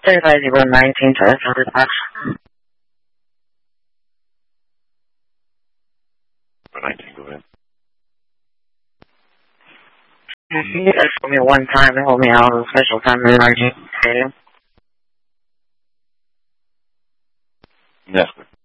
350119 to Elder Box. 19, go ahead. You guys told me one time to hold me out of the special time in RG Stadium. Yes, sir.